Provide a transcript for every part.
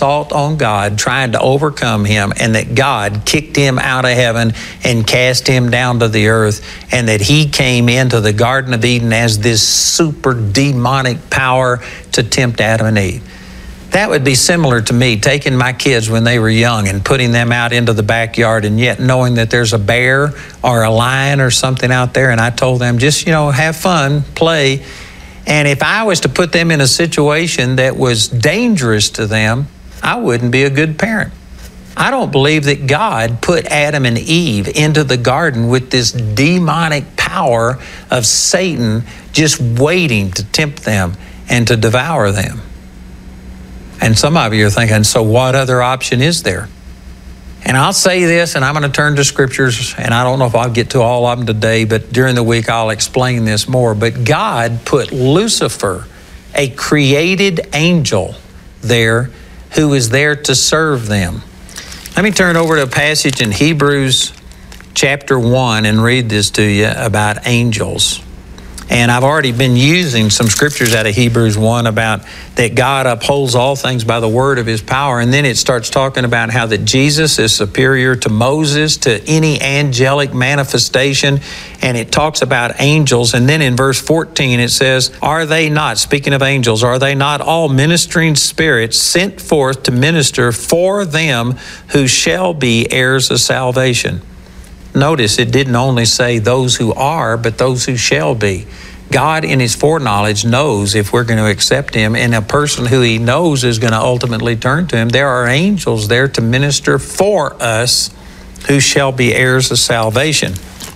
assault on God, trying to overcome him, and that God kicked him out of heaven and cast him down to the earth, and that he came into the Garden of Eden as this super demonic power to tempt Adam and Eve. That would be similar to me taking my kids when they were young and putting them out into the backyard, and yet knowing that there's a bear or a lion or something out there, and I told them, just, have fun, play. And if I was to put them in a situation that was dangerous to them, I wouldn't be a good parent. I don't believe that God put Adam and Eve into the garden with this demonic power of Satan just waiting to tempt them and to devour them. And some of you are thinking, so what other option is there? And I'll say this, and I'm going to turn to scriptures, and I don't know if I'll get to all of them today, but during the week I'll explain this more. But God put Lucifer, a created angel, there who is there to serve them. Let me turn over to a passage in Hebrews chapter 1 and read this to you about angels. And I've already been using some scriptures out of Hebrews 1 about that God upholds all things by the word of his power. And then it starts talking about how that Jesus is superior to Moses, to any angelic manifestation. And it talks about angels. And then in verse 14 it says, are they not, speaking of angels, are they not all ministering spirits sent forth to minister for them who shall be heirs of salvation? Notice it didn't only say those who are, but those who shall be. God in his foreknowledge knows if we're going to accept him, and a person who he knows is going to ultimately turn to him. There are angels there to minister for us who shall be heirs of salvation.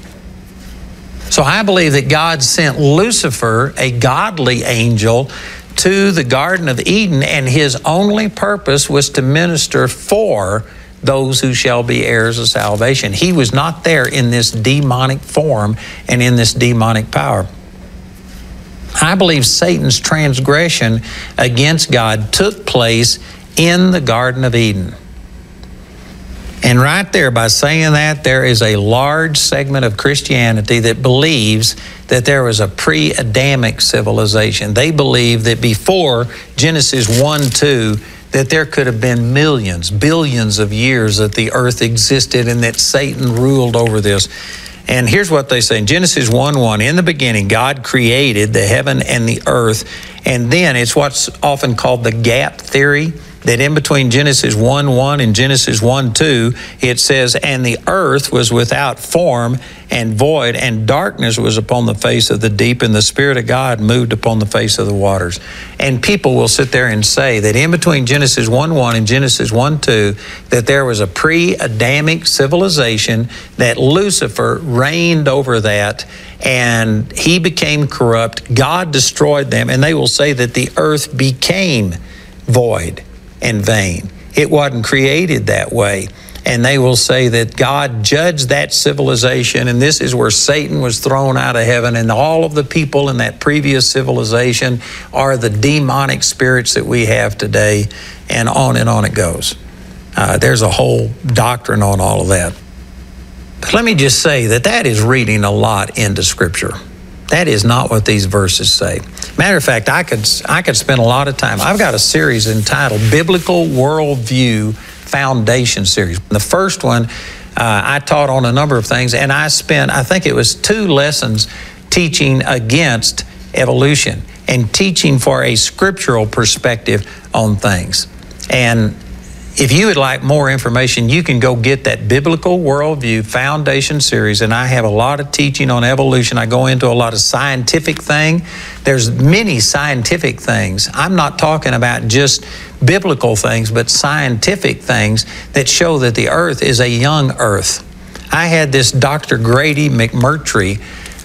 So I believe that God sent Lucifer, a godly angel, to the Garden of Eden, and his only purpose was to minister for those who shall be heirs of salvation. He was not there in this demonic form and in this demonic power. I believe Satan's transgression against God took place in the Garden of Eden. And right there, by saying that, there is a large segment of Christianity that believes that there was a pre-Adamic civilization. They believe that before Genesis 1-2, that there could have been millions, billions of years that the earth existed and that Satan ruled over this. And here's what they say in Genesis 1:1, in the beginning, God created the heaven and the earth. And then it's what's often called the gap theory, that in between Genesis 1:1 and Genesis 1:2, it says, and the earth was without form and void, and darkness was upon the face of the deep, and the Spirit of God moved upon the face of the waters. And people will sit there and say that in between Genesis 1:1 and Genesis 1:2, that there was a pre-Adamic civilization, that Lucifer reigned over that, and he became corrupt. God destroyed them, and they will say that the earth became void and vain. It wasn't created that way. And they will say that God judged that civilization, and this is where Satan was thrown out of heaven, and all of the people in that previous civilization are the demonic spirits that we have today, and on it goes. There's a whole doctrine on all of that. But let me just say that that is reading a lot into Scripture. That is not what these verses say. Matter of fact, I could spend a lot of time. I've got a series entitled Biblical Worldview Foundation Series. The first one, I taught on a number of things, and I spent, I think it was 2 lessons teaching against evolution and teaching for a scriptural perspective on things. And if you would like more information, you can go get that Biblical Worldview Foundation Series, and I have a lot of teaching on evolution. I go into a lot of scientific things. There's many scientific things. I'm not talking about just biblical things, but scientific things that show that the earth is a young earth. I had this Dr. Grady McMurtry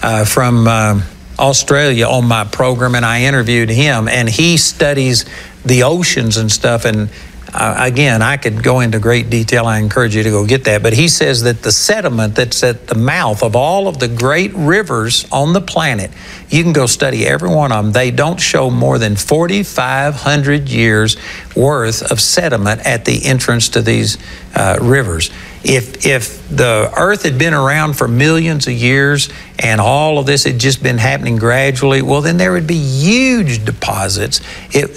from Australia on my program, and I interviewed him, and he studies the oceans and stuff, and again, I could go into great detail. I encourage you to go get that. But he says that the sediment that's at the mouth of all of the great rivers on the planet, you can go study every one of them. They don't show more than 4,500 years worth of sediment at the entrance to these rivers. If the earth had been around for millions of years and all of this had just been happening gradually, well, then there would be huge deposits at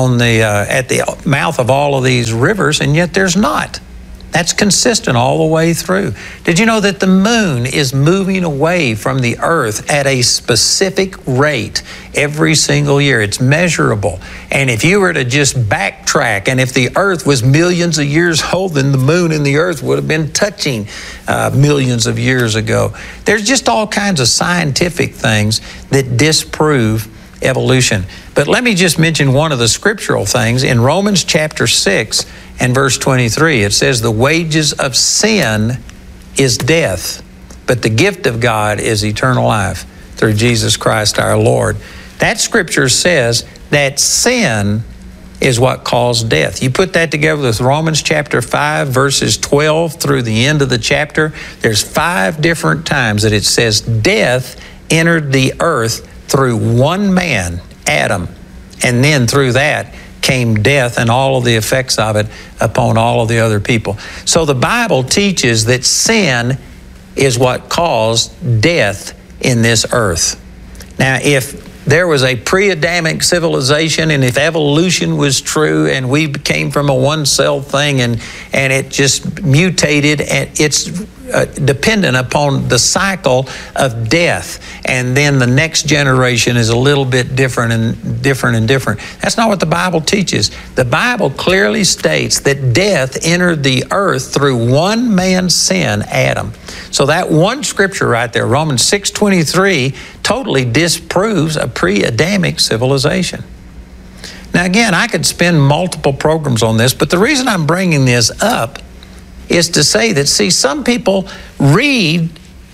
the mouth of all of these rivers, and yet there's not. That's consistent all the way through. Did you know that the moon is moving away from the earth at a specific rate every single year? It's measurable. And if you were to just backtrack, and if the earth was millions of years old, then the moon and the earth would have been touching millions of years ago. There's just all kinds of scientific things that disprove evolution. But let me just mention one of the scriptural things. In Romans chapter 6 and verse 23, it says, the wages of sin is death, but the gift of God is eternal life through Jesus Christ our Lord. That scripture says that sin is what caused death. You put that together with Romans chapter 5, verses 12 through the end of the chapter, there's 5 different times that it says death entered the earth through one man, Adam, and then through that came death and all of the effects of it upon all of the other people. So the Bible teaches that sin is what caused death in this earth. Now, if there was a pre-Adamic civilization, and if evolution was true and we came from a one-cell thing and it just mutated, and it's dependent upon the cycle of death, and then the next generation is a little bit different and different. That's not what the Bible teaches. The Bible clearly states that death entered the earth through one man's sin, Adam. So that one scripture right there, Romans 6:23, totally disproves a pre-Adamic civilization. Now again, I could spend multiple programs on this, but the reason I'm bringing this up is to say that, see, some people read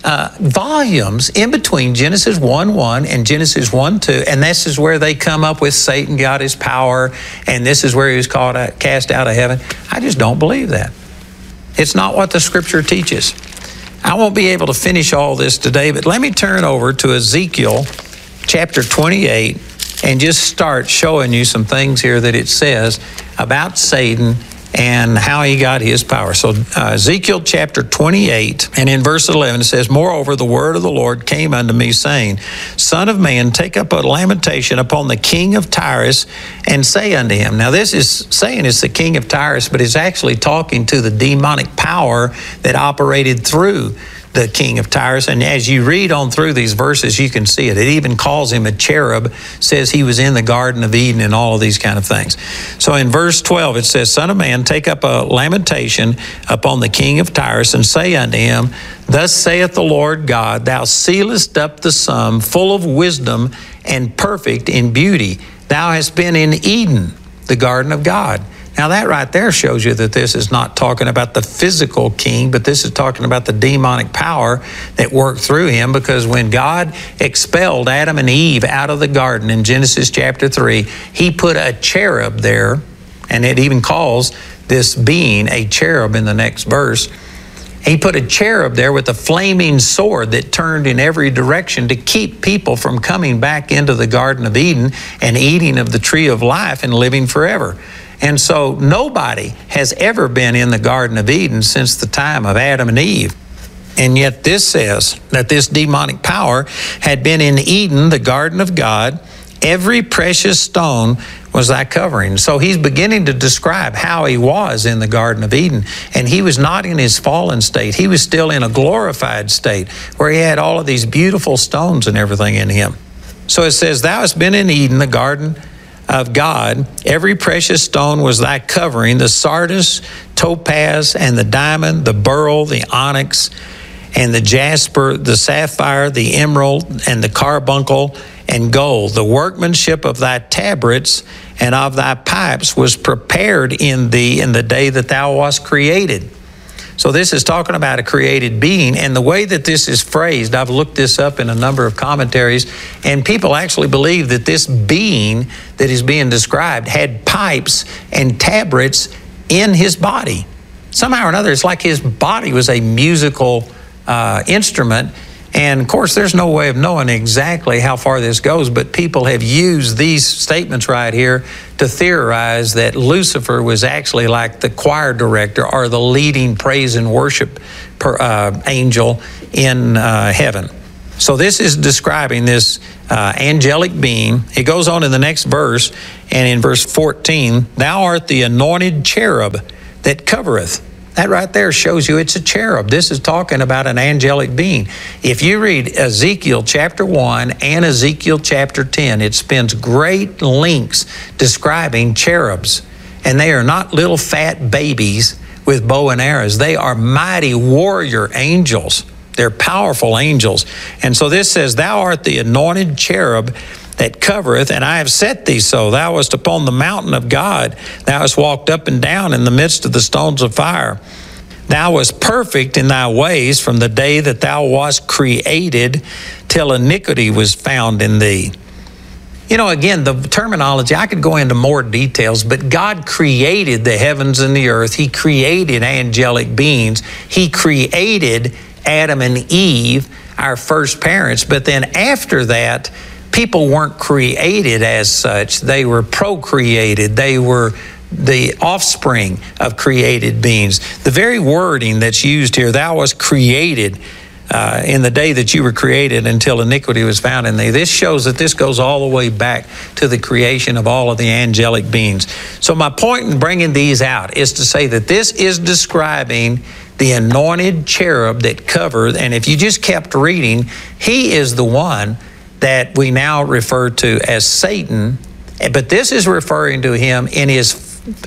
volumes in between Genesis 1:1 and Genesis 1:2, and this is where they come up with Satan got his power, and this is where he was cast out of heaven. I just don't believe that. It's not what the scripture teaches. I won't be able to finish all this today, but let me turn over to Ezekiel chapter 28 and just start showing you some things here that it says about Satan and how he got his power. So Ezekiel chapter 28, and in verse 11 it says, moreover, the word of the Lord came unto me, saying, Son of man, take up a lamentation upon the king of Tyrus, and say unto him. Now this is saying it's the king of Tyrus, but it's actually talking to the demonic power that operated through the king of Tyrus. And as you read on through these verses, you can see it. It even calls him a cherub, says he was in the Garden of Eden, and all of these kind of things. So in verse 12, it says, Son of man, take up a lamentation upon the king of Tyrus, and say unto him, Thus saith the Lord God, Thou sealest up the sum, full of wisdom and perfect in beauty. Thou hast been in Eden, the garden of God. Now that right there shows you that this is not talking about the physical king, but this is talking about the demonic power that worked through him, because when God expelled Adam and Eve out of the garden in Genesis chapter 3, he put a cherub there, and it even calls this being a cherub in the next verse. He put a cherub there with a flaming sword that turned in every direction to keep people from coming back into the Garden of Eden and eating of the tree of life and living forever. And so nobody has ever been in the Garden of Eden since the time of Adam and Eve. And yet this says that this demonic power had been in Eden, the garden of God. Every precious stone was thy covering. So he's beginning to describe how he was in the Garden of Eden. And he was not in his fallen state. He was still in a glorified state where he had all of these beautiful stones and everything in him. So it says, Thou hast been in Eden, the garden of God. Every precious stone was thy covering, the sardius, topaz, and the diamond, the beryl, the onyx, and the jasper, the sapphire, the emerald, and the carbuncle, and gold. The workmanship of thy tabrets and of thy pipes was prepared in thee in the day that thou wast created. So this is talking about a created being, and the way that this is phrased, I've looked this up in a number of commentaries, and people actually believe that this being that is being described had pipes and tabrets in his body. Somehow or another, it's like his body was a musical instrument. And of course, there's no way of knowing exactly how far this goes, but people have used these statements right here to theorize that Lucifer was actually like the choir director or the leading praise and worship angel in heaven. So this is describing this angelic being. It goes on in the next verse, and in verse 14, thou art the anointed cherub that covereth. That right there shows you it's a cherub. This is talking about an angelic being. If you read Ezekiel chapter 1 and Ezekiel chapter 10, it spends great lengths describing cherubs. And they are not little fat babies with bow and arrows. They are mighty warrior angels. They're powerful angels. And so this says, thou art the anointed cherub that covereth, and I have set thee so. Thou wast upon the mountain of God. Thou hast walked up and down in the midst of the stones of fire. Thou wast perfect in thy ways from the day that thou wast created till iniquity was found in thee. You know, again, the terminology, I could go into more details, but God created the heavens and the earth. He created angelic beings. He created Adam and Eve, our first parents. But then after that, people weren't created as such. They were procreated. They were the offspring of created beings. The very wording that's used here, thou wast created in the day that you were created until iniquity was found in thee. This shows that this goes all the way back to the creation of all of the angelic beings. So my point in bringing these out is to say that this is describing the anointed cherub that covered, and if you just kept reading, he is the one that we now refer to as Satan, but this is referring to him in his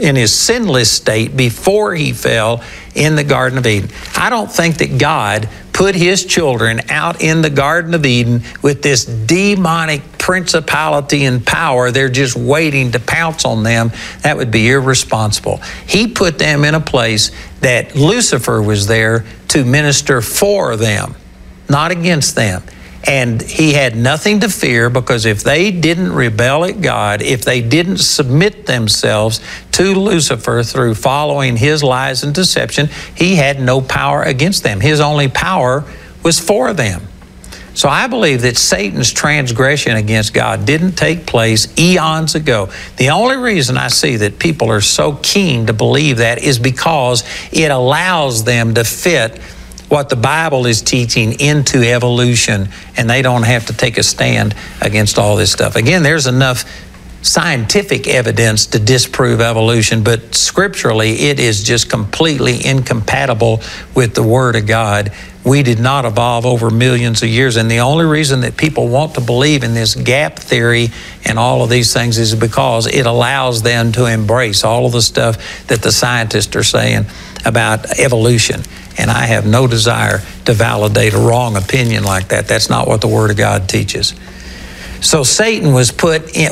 sinless state before he fell in the Garden of Eden. I don't think that God put his children out in the Garden of Eden with this demonic principality and power. They're just waiting to pounce on them. That would be irresponsible. He put them in a place that Lucifer was there to minister for them, not against them. And he had nothing to fear, because if they didn't rebel at God, if they didn't submit themselves to Lucifer through following his lies and deception, he had no power against them. His only power was for them. So I believe that Satan's transgression against God didn't take place eons ago. The only reason I see that people are so keen to believe that is because it allows them to fit what the Bible is teaching into evolution, and they don't have to take a stand against all this stuff. Again, there's enough scientific evidence to disprove evolution, but scripturally it is just completely incompatible with the Word of God. We did not evolve over millions of years, and the only reason that people want to believe in this gap theory and all of these things is because it allows them to embrace all of the stuff that the scientists are saying about evolution. And I have no desire to validate a wrong opinion like that. That's not what the Word of God teaches. So Satan was put in,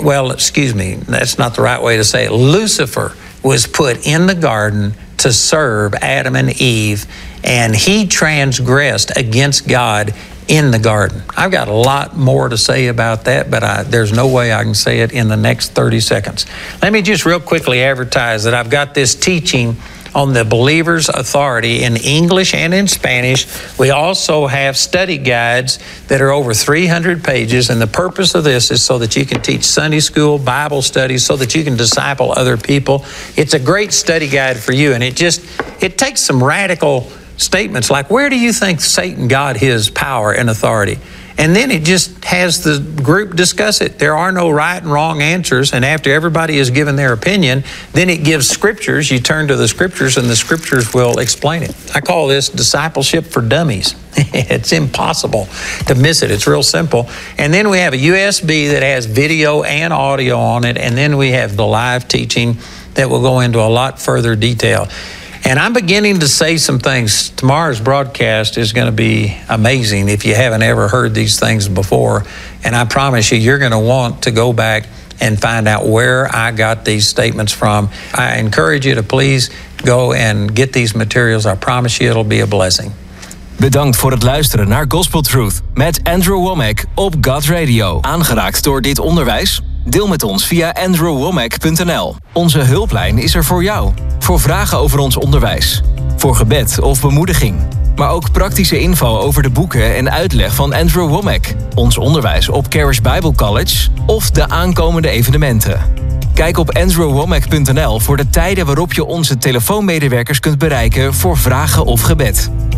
that's not the right way to say it. Lucifer was put in the garden to serve Adam and Eve, and he transgressed against God in the garden. I've got a lot more to say about that, but there's no way I can say it in the next 30 seconds. Let me just real quickly advertise that I've got this teaching on the believer's authority in English and in Spanish. We also have study guides that are over 300 pages, and the purpose of this is so that you can teach Sunday school, Bible studies, so that you can disciple other people. It's a great study guide for you, and it takes some radical statements like, where do you think Satan got his power and authority? And then it just has the group discuss it. There are no right and wrong answers. And after everybody has given their opinion, then it gives scriptures. You turn to the scriptures and the scriptures will explain it. I call this discipleship for dummies. It's impossible to miss it. It's real simple. And then we have a USB that has video and audio on it. And then we have the live teaching that will go into a lot further detail. And I'm beginning to say some things. Tomorrow's broadcast is going to be amazing if you haven't ever heard these things before. And I promise you, you're going to want to go back and find out where I got these statements from. I encourage you to please go and get these materials. I promise you it'll be a blessing. Bedankt voor het luisteren naar Gospel Truth met Andrew Wommack op God Radio. Aangeraakt door dit onderwijs? Deel met ons via andrewwommack.nl. Onze hulplijn is er voor jou. Voor vragen over ons onderwijs. Voor gebed of bemoediging. Maar ook praktische info over de boeken en uitleg van Andrew Wommack. Ons onderwijs op Charis Bible College of de aankomende evenementen. Kijk op andrewwommack.nl voor de tijden waarop je onze telefoonmedewerkers kunt bereiken voor vragen of gebed.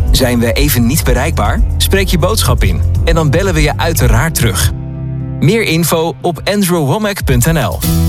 Zijn we even niet bereikbaar? Spreek je boodschap in en dan bellen we je uiteraard terug. Meer info op andrewwomack.nl.